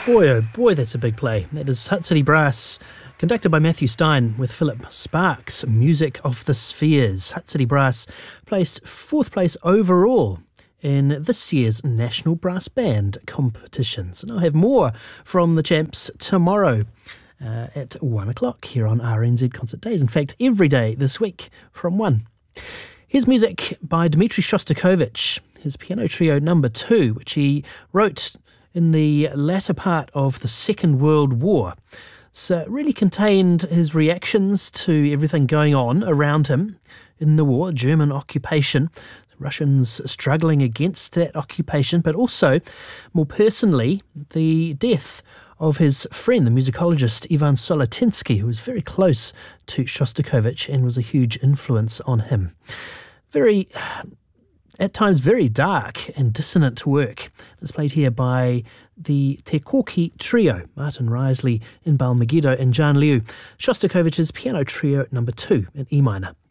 Boy, oh boy, that's a big play. That is Hutt City Brass, conducted by Matthew Stein with Philip Sparks, Music of the Spheres. Hutt City Brass placed 4th place overall in this year's National Brass Band competitions. And I'll have more from the champs tomorrow at 1 o'clock here on RNZ Concert Days. In fact, every day this week from 1. Here's music by Dmitri Shostakovich, his piano trio number 2, which he wrote in the latter part of the Second World War. So it really contained his reactions to everything going on around him in the war, German occupation, Russians struggling against that occupation, but also, more personally, the death of his friend, the musicologist Ivan Solotensky, who was very close to Shostakovich and was a huge influence on him. Very, at times, very dark and dissonant work. It's played here by the Te Koki Trio, Martin Risley, Inbal Megiddo and Jan Liu, Shostakovich's piano trio number 2 in E minor.